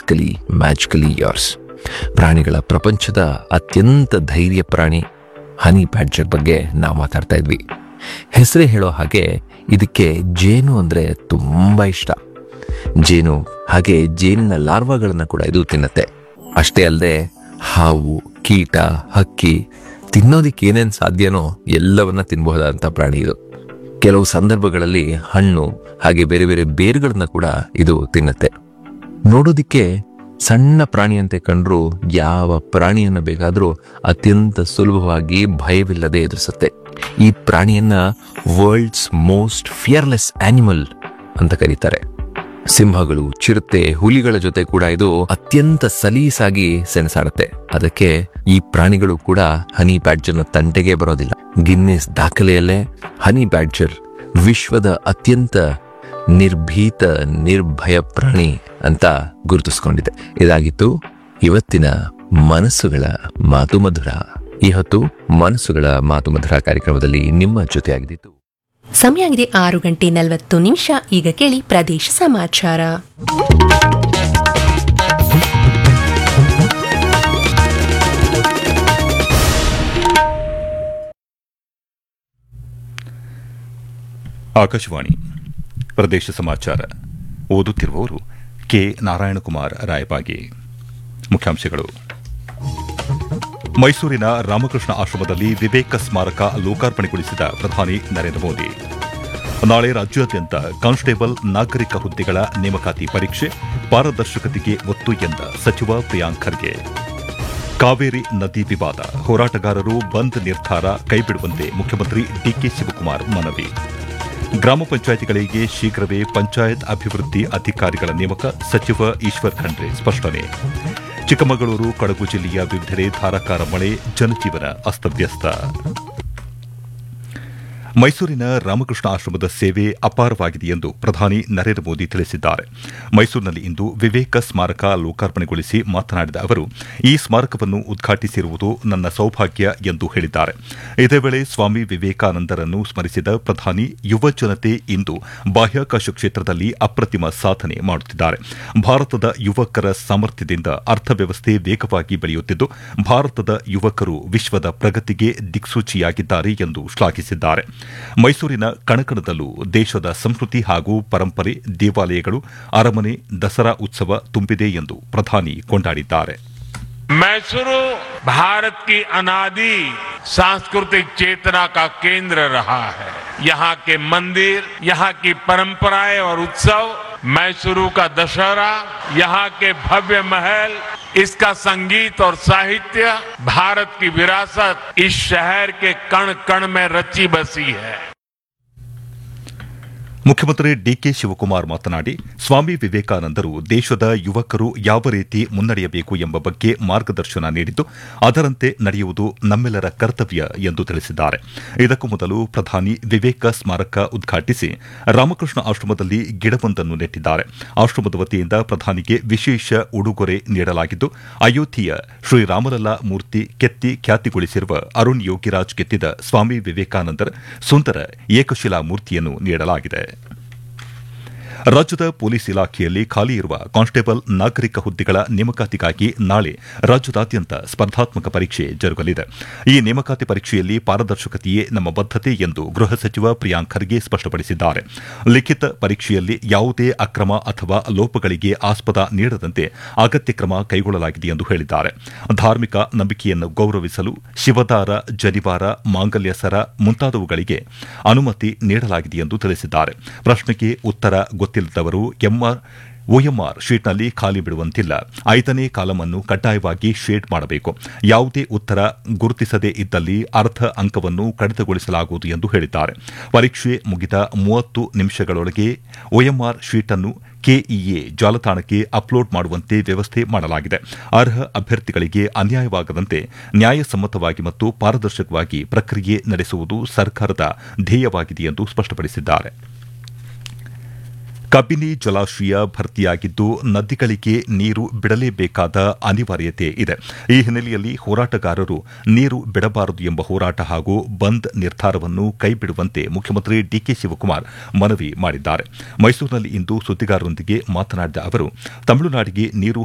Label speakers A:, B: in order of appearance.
A: Magically yours. ಪ್ರಾಣಿಗಳ ಪ್ರಪಂಚದ ಅತ್ಯಂತ ಧೈರ್ಯ ಪ್ರಾಣಿ ಹನಿ ಬ್ಯಾಡ್ಜರ್ ಬಗ್ಗೆ ನಾವು ಮಾತಾಡ್ತಾ ಇದ್ವಿ. ಹೆಸರೇ ಹೇಳೋ ಹಾಗೆ ಇದಕ್ಕೆ ಜೇನು ಅಂದರೆ ತುಂಬ ಇಷ್ಟ. ಜೇನು ಹಾಗೆ ಜೇನಿನ ಲಾರ್ವಾಗಳನ್ನು ಕೂಡ ಇದು ತಿನ್ನತ್ತೆ. ಅಷ್ಟೇ ಅಲ್ಲದೆ ಹಾವು, ಕೀಟ, ಹಕ್ಕಿ, ತಿನ್ನೋದಿಕ್ಕೆ ಏನೇನು ಸಾಧ್ಯನೋ ಎಲ್ಲವನ್ನ ತಿನ್ನಬಹುದಾದಂಥ ಪ್ರಾಣಿ ಇದು. ಕೆಲವು ಸಂದರ್ಭಗಳಲ್ಲಿ ಹಣ್ಣು ಹಾಗೆ ಬೇರೆ ಬೇರೆ ಬೇರುಗಳನ್ನ ಕೂಡ ಇದು ತಿನ್ನತ್ತೆ. ನೋಡೋದಿಕ್ಕೆ ಸಣ್ಣ ಪ್ರಾಣಿಯಂತೆ ಕಂಡ್ರೂ ಯಾವ ಪ್ರಾಣಿಯನ್ನ ಬೇಕಾದರೂ ಅತ್ಯಂತ ಸುಲಭವಾಗಿ ಭಯವಿಲ್ಲದೆ ಎದುರಿಸುತ್ತೆ. ಈ ಪ್ರಾಣಿಯನ್ನ ವರ್ಲ್ಡ್ಸ್ ಮೋಸ್ಟ್ ಫಿಯರ್ಲೆಸ್ ಆನಿಮಲ್ ಅಂತ ಕರೀತಾರೆ. ಸಿಂಹಗಳು, ಚಿರತೆ, ಹುಲಿಗಳ ಜೊತೆ ಕೂಡ ಇದು ಅತ್ಯಂತ ಸಲೀಸಾಗಿ ಸೆಣಸಾಡುತ್ತೆ. ಅದಕ್ಕೆ ಈ ಪ್ರಾಣಿಗಳು ಕೂಡ ಹನಿ ಬ್ಯಾಡ್ಜರ್ನ ತಂಟೆಗೆ ಬರೋದಿಲ್ಲ. ಗಿನ್ನಿಸ್ ದಾಖಲೆಯಲ್ಲೇ ಹನಿ ಬ್ಯಾಡ್ಜರ್ ವಿಶ್ವದ ಅತ್ಯಂತ ನಿರ್ಭೀತ ನಿರ್ಭಯ ಪ್ರಾಣಿ ಅಂತ ಗುರುತಿಸ್ಕೊಂಡಿದೆ. ಇದಾಗಿತ್ತು ಇವತ್ತಿನ ಮನಸ್ಸುಗಳ ಮಾತು ಮಧುರ. ಈ ಹೊತ್ತು ಮನಸ್ಸುಗಳ ಮಾತು ಮಧುರ ಕಾರ್ಯಕ್ರಮದಲ್ಲಿ ನಿಮ್ಮ ಜೊತೆಯಾಗಿದ್ದು
B: ಸಮಯ ಆಗಿದೆ 6:40. ಈಗ ಕೇಳಿ ಪ್ರದೇಶ ಸಮಾಚಾರ.
C: ಆಕಾಶವಾಣಿ ಪ್ರದೇಶ ಸಮಾಚಾರ ಓದುತ್ತಿರುವವರು ಕೆ ನಾರಾಯಣಕುಮಾರ್ ರಾಯಬಾಗಿ. ಮುಖ್ಯಾಂಶಗಳು: ಮೈಸೂರಿನ ರಾಮಕೃಷ್ಣ ಆಶ್ರಮದಲ್ಲಿ ವಿವೇಕ ಸ್ಮಾರಕ ಲೋಕಾರ್ಪಣೆಗೊಳಿಸಿದ ಪ್ರಧಾನಿ ನರೇಂದ್ರ ಮೋದಿ. ನಾಳೆ ರಾಜ್ಯಾದ್ಯಂತ ಕಾನ್ಸ್ಟೇಬಲ್ ನಾಗರಿಕ ಹುದ್ದೆಗಳ ನೇಮಕಾತಿ ಪರೀಕ್ಷೆ, ಪಾರದರ್ಶಕತೆಗೆ ಒತ್ತು ಎಂದ ಸಚಿವ ಪ್ರಿಯಾಂಕ್ ಖರ್ಗೆ. ಕಾವೇರಿ ನದಿ ವಿವಾದ, ಹೋರಾಟಗಾರರು ಬಂದ್ ನಿರ್ಧಾರ ಕೈಬಿಡುವಂತೆ ಮುಖ್ಯಮಂತ್ರಿ ಡಿಕೆ ಶಿವಕುಮಾರ್ ಮನವಿ. ಗ್ರಾಮ ಪಂಚಾಯಿತಿಗಳಿಗೆ ಶೀಘ್ರವೇ ಪಂಚಾಯತ್ ಅಭಿವೃದ್ಧಿ ಅಧಿಕಾರಿಗಳ ನೇಮಕ, ಸಚಿವ ಈಶ್ವರ್ ಖಂಡ್ರೆ ಸ್ಪಷ್ಟನೆ. ಚಿಕ್ಕಮಗಳೂರು, ಕೊಡಗು ಜಿಲ್ಲೆಯ ವಿವಿಧೆಡೆ ಧಾರಾಕಾರ ಮಳೆ, ಜನಜೀವನ ಅಸ್ತವ್ಯಸ್ತ. ಮೈಸೂರಿನ ರಾಮಕೃಷ್ಣ ಆಶ್ರಮದ ಸೇವೆ ಅಪಾರವಾಗಿದೆ ಎಂದು ಪ್ರಧಾನಿ ನರೇಂದ್ರ ಮೋದಿ ತಿಳಿಸಿದ್ದಾರೆ. ಮೈಸೂರಿನಲ್ಲಿ ಇಂದು ವಿವೇಕ ಸ್ಮಾರಕ ಲೋಕಾರ್ಪಣೆಗೊಳಿಸಿ ಮಾತನಾಡಿದ ಅವರು, ಈ ಸ್ಮಾರಕವನ್ನು ಉದ್ಘಾಟಿಸಿರುವುದು ನನ್ನ ಸೌಭಾಗ್ಯ ಎಂದು ಹೇಳಿದ್ದಾರೆ. ಇದೇ ವೇಳೆ ಸ್ವಾಮಿ ವಿವೇಕಾನಂದರನ್ನು ಸ್ಮರಿಸಿದ ಪ್ರಧಾನಿ, ಯುವ ಜನತೆ ಇಂದು ಬಾಹ್ಯಾಕಾಶ ಕ್ಷೇತ್ರದಲ್ಲಿ ಅಪ್ರತಿಮ ಸಾಧನೆ ಮಾಡುತ್ತಿದ್ದಾರೆ. ಭಾರತದ ಯುವಕರ ಸಾಮರ್ಥ್ಯದಿಂದ ಅರ್ಥವ್ಯವಸ್ಥೆ ವೇಗವಾಗಿ ಬೆಳೆಯುತ್ತಿದ್ದು, ಭಾರತದ ಯುವಕರು ವಿಶ್ವದ ಪ್ರಗತಿಗೆ ದಿಕ್ಸೂಚಿಯಾಗಿದ್ದಾರೆ ಎಂದು ಶ್ಲಾಘಿಸಿದ್ದಾರೆ. ಮೈಸೂರಿನ ಕಣಕಣದಲ್ಲೂ ದೇಶದ ಸಂಸ್ಕೃತಿ ಹಾಗೂ ಪರಂಪರೆ, ದೇವಾಲಯಗಳು, ಅರಮನೆ, ದಸರಾ ಉತ್ಸವ ತುಂಬಿದೆ ಎಂದು ಪ್ರಧಾನಿ ಕೊಂಡಾಡಿದ್ದಾರೆ.
D: मैसूरू भारत की अनादि सांस्कृतिक चेतना का केंद्र रहा है. यहाँ के मंदिर, यहाँ की परंपराएं और उत्सव, मैसूरू का दशहरा, यहाँ के भव्य महल, इसका संगीत और साहित्य, भारत की विरासत इस शहर के कण कण में रची बसी है.
C: ಮುಖ್ಯಮಂತ್ರಿ ಡಿಕೆ ಶಿವಕುಮಾರ್ ಮಾತನಾಡಿ, ಸ್ವಾಮಿ ವಿವೇಕಾನಂದರು ದೇಶದ ಯುವಕರು ಯಾವ ರೀತಿ ಮುನ್ನಡೆಯಬೇಕು ಎಂಬ ಬಗ್ಗೆ ಮಾರ್ಗದರ್ಶನ ನೀಡಿದ್ದು, ಅದರಂತೆ ನಡೆಯುವುದು ನಮ್ಮೆಲ್ಲರ ಕರ್ತವ್ಯ ಎಂದು ತಿಳಿಸಿದ್ದಾರೆ. ಇದಕ್ಕೂ ಮೊದಲು ಪ್ರಧಾನಿ ವಿವೇಕ ಸ್ಮಾರಕ ಉದ್ಘಾಟಿಸಿ ರಾಮಕೃಷ್ಣ ಆಶ್ರಮದಲ್ಲಿ ಗಿಡವೊಂದನ್ನು ನೆಟ್ಟಿದ್ದಾರೆ. ಆಶ್ರಮದ ವತಿಯಿಂದ ಪ್ರಧಾನಿಗೆ ವಿಶೇಷ ಉಡುಗೊರೆ ನೀಡಲಾಗಿದ್ದು, ಅಯೋಧ್ಯೆಯ ಶ್ರೀರಾಮಲಲ್ಲಾ ಮೂರ್ತಿ ಕೆತ್ತಿ ಖ್ಯಾತಿಗೊಳಿಸಿರುವ ಅರುಣ್ ಯೋಗಿರಾಜ್ ಕೆತ್ತಿದ ಸ್ವಾಮಿ ವಿವೇಕಾನಂದರ ಸುಂದರ ಏಕಶಿಲಾ ಮೂರ್ತಿಯನ್ನು ನೀಡಲಾಗಿದೆ. ರಾಜ್ಯದ ಪೊಲೀಸ್ ಇಲಾಖೆಯಲ್ಲಿ ಖಾಲಿ ಇರುವ ಕಾನ್ಸ್ಟೇಬಲ್ ನಾಗರಿಕ ಹುದ್ದೆಗಳ ನೇಮಕಾತಿಗಾಗಿ ನಾಳೆ ರಾಜ್ಯದಾದ್ಯಂತ ಸ್ಪರ್ಧಾತ್ಮಕ ಪರೀಕ್ಷೆ ಜರುಗಲಿದೆ. ಈ ನೇಮಕಾತಿ ಪರೀಕ್ಷೆಯಲ್ಲಿ ಪಾರದರ್ಶಕತೆಯೇ ನಮ್ಮ ಬದ್ಧತೆ ಎಂದು ಗೃಹ ಸಚಿವ ಪ್ರಿಯಾಂಕ್ ಖರ್ಗೆ ಸ್ಪಷ್ಟಪಡಿಸಿದ್ದಾರೆ. ಲಿಖಿತ ಪರೀಕ್ಷೆಯಲ್ಲಿ ಯಾವುದೇ ಅಕ್ರಮ ಅಥವಾ ಲೋಪಗಳಿಗೆ ಆಸ್ಪದ ನೀಡದಂತೆ ಅಗತ್ಯ ಕ್ರಮ ಕೈಗೊಳ್ಳಲಾಗಿದೆ ಎಂದು ಹೇಳಿದ್ದಾರೆ. ಧಾರ್ಮಿಕ ನಂಬಿಕೆಯನ್ನು ಗೌರವಿಸಲು ಶಿವದಾರ, ಜನಿವಾರ, ಮಾಂಗಲ್ಯ ಸರ ಮುಂತಾದವುಗಳಿಗೆ ಅನುಮತಿ ನೀಡಲಾಗಿದೆ ಎಂದು ತಿಳಿಸಿದ್ದಾರೆ. ಪ್ರಶ್ನೆಗೆ ಉತ್ತರ ಗೊತ್ತಿಲ್ಲದವರು OMR ಶೀಟ್ನಲ್ಲಿ ಖಾಲಿ ಬಿಡುವಂತಿಲ್ಲ. 5ನೇ ಕಾಲಂ ಅನ್ನು ಕಡ್ಡಾಯವಾಗಿ ಶೇಡ್ ಮಾಡಬೇಕು. ಯಾವುದೇ ಉತ್ತರ ಗುರುತಿಸದೇ ಇದ್ದಲ್ಲಿ ಅರ್ಧ ಅಂಕವನ್ನು ಕಡಿತಗೊಳಿಸಲಾಗುವುದು ಎಂದು ಹೇಳಿದ್ದಾರೆ. ಪರೀಕ್ಷೆ ಮುಗಿದ 30 ನಿಮಿಷಗಳೊಳಗೆ OMR ಶೀಟ್ ಅನ್ನು ಕೆಇಎ ಜಾಲತಾಣಕ್ಕೆ ಅಪ್ಲೋಡ್ ಮಾಡುವಂತೆ ವ್ಯವಸ್ಥೆ ಮಾಡಲಾಗಿದೆ. ಅರ್ಹ ಅಭ್ಯರ್ಥಿಗಳಿಗೆ ಅನ್ಯಾಯವಾಗದಂತೆ ನ್ಯಾಯಸಮ್ಮತವಾಗಿ ಮತ್ತು ಪಾರದರ್ಶಕವಾಗಿ ಪ್ರಕ್ರಿಯೆ ನಡೆಸುವುದು ಸರ್ಕಾರದ ಧ್ಯೇಯವಾಗಿದೆ ಎಂದು ಸ್ಪಷ್ಟಪಡಿಸಿದ್ದಾರೆ. ಕಬಿನಿ ಜಲಾಶಯ ಭರ್ತಿಯಾಗಿದ್ದು ನದಿಗಳಿಗೆ ನೀರು ಬಿಡಲೇಬೇಕಾದ ಅನಿವಾರ್ಯತೆ ಇದೆ. ಈ ಹಿನ್ನೆಲೆಯಲ್ಲಿ ಹೋರಾಟಗಾರರು ನೀರು ಬಿಡಬಾರದು ಎಂಬ ಹೋರಾಟ ಹಾಗೂ ಬಂದ್ ನಿರ್ಧಾರವನ್ನು ಕೈಬಿಡುವಂತೆ ಮುಖ್ಯಮಂತ್ರಿ ಡಿಕೆ ಶಿವಕುಮಾರ್ ಮನವಿ ಮಾಡಿದ್ದಾರೆ. ಮೈಸೂರಿನಲ್ಲಿ ಇಂದು ಸುದ್ದಿಗಾರರೊಂದಿಗೆ ಮಾತನಾಡಿದ ಅವರು, ತಮಿಳುನಾಡಿಗೆ ನೀರು